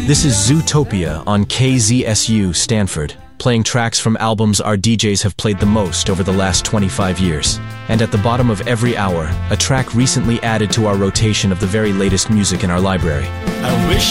This is Zootopia on KZSU Stanford, playing tracks from albums our DJs have played the most over the last 25 years. And at the bottom of every hour, a track recently added to our rotation of the very latest music in our library. I wish